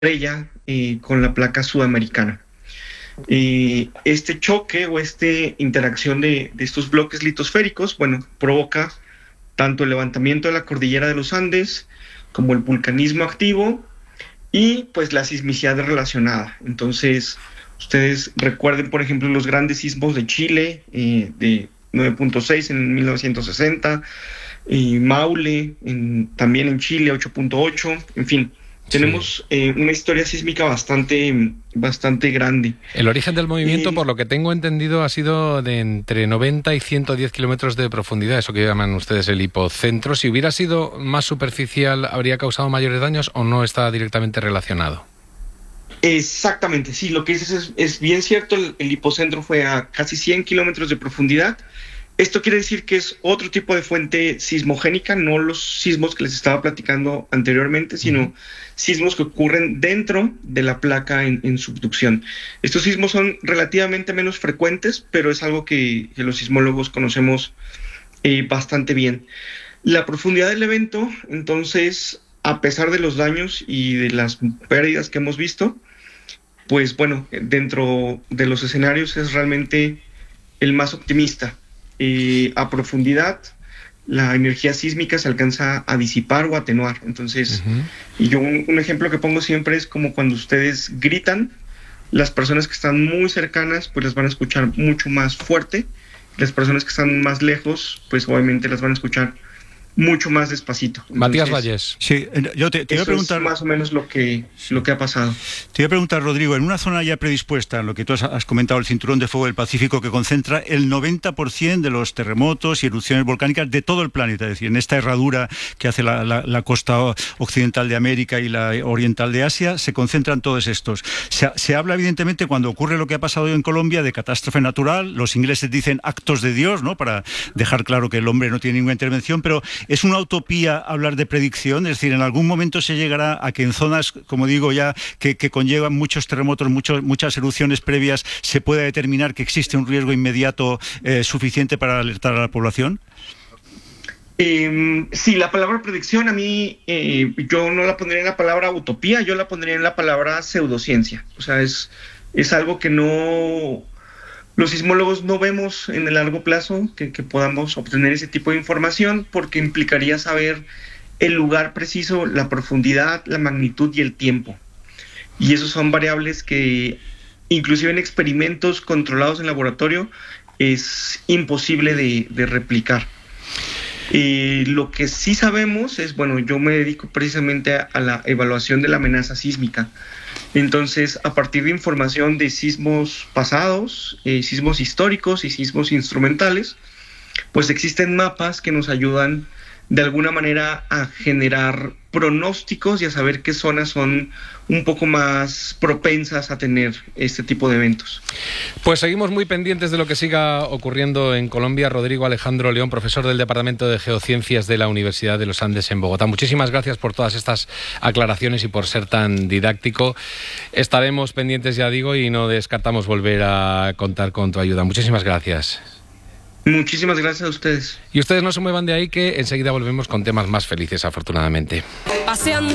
estrella con la placa sudamericana. Este choque o esta interacción de estos bloques litosféricos, bueno, provoca tanto el levantamiento de la cordillera de los Andes como el vulcanismo activo y pues la sismicidad relacionada. Entonces, ustedes recuerden, por ejemplo, los grandes sismos de Chile, de 9.6 en 1960, Maule, también en Chile, 8.8, en fin. Tenemos una historia sísmica bastante grande. El origen del movimiento, por lo que tengo entendido, ha sido de entre 90 y 110 kilómetros de profundidad, eso que llaman ustedes el hipocentro. Si hubiera sido más superficial, ¿habría causado mayores daños o no está directamente relacionado? Exactamente, sí, lo que dices es bien cierto. El hipocentro fue a casi 100 kilómetros de profundidad. Esto quiere decir que es otro tipo de fuente sismogénica, no los sismos que les estaba platicando anteriormente, sino sismos que ocurren dentro de la placa en subducción. Estos sismos son relativamente menos frecuentes, pero es algo que los sismólogos conocemos bastante bien. La profundidad del evento, entonces, a pesar de los daños y de las pérdidas que hemos visto, pues bueno, dentro de los escenarios es realmente el más optimista. A profundidad, la energía sísmica se alcanza a disipar o atenuar. Entonces, y yo un ejemplo que pongo siempre es como cuando ustedes gritan, las personas que están muy cercanas pues las van a escuchar mucho más fuerte, las personas que están más lejos pues obviamente las van a escuchar mucho más despacito. Entonces, Matías Valles. Sí, yo te iba a preguntar... es más o menos lo que ha pasado. Te iba a preguntar, Rodrigo, en una zona ya predispuesta, lo que tú has comentado, el cinturón de fuego del Pacífico, que concentra el 90% de los terremotos y erupciones volcánicas de todo el planeta, es decir, en esta herradura que hace la costa occidental de América y la oriental de Asia, se concentran todos estos. Se habla, evidentemente, cuando ocurre lo que ha pasado en Colombia, de catástrofe natural. Los ingleses dicen actos de Dios, ¿no?, para dejar claro que el hombre no tiene ninguna intervención, pero ¿es una utopía hablar de predicción? Es decir, ¿en algún momento se llegará a que en zonas, como digo ya, que conllevan muchos terremotos, muchas erupciones previas, se pueda determinar que existe un riesgo inmediato suficiente para alertar a la población? Sí, la palabra predicción a mí, yo no la pondría en la palabra utopía, yo la pondría en la palabra pseudociencia. O sea, es algo que los sismólogos no vemos en el largo plazo, que podamos obtener ese tipo de información, porque implicaría saber el lugar preciso, la profundidad, la magnitud y el tiempo. Y esos son variables que, inclusive en experimentos controlados en laboratorio, es imposible de replicar. Lo que sí sabemos es, bueno, yo me dedico precisamente a la evaluación de la amenaza sísmica. Entonces, a partir de información de sismos pasados, sismos históricos y sismos instrumentales, pues existen mapas que nos ayudan de alguna manera a generar pronósticos y a saber qué zonas son un poco más propensas a tener este tipo de eventos. Pues seguimos muy pendientes de lo que siga ocurriendo en Colombia. Rodrigo Alejandro León, profesor del Departamento de Geociencias de la Universidad de los Andes en Bogotá. Muchísimas gracias por todas estas aclaraciones y por ser tan didáctico. Estaremos pendientes, ya digo, y no descartamos volver a contar con tu ayuda. Muchísimas gracias. Muchísimas gracias a ustedes. Y ustedes no se muevan de ahí, que enseguida volvemos con temas más felices, afortunadamente.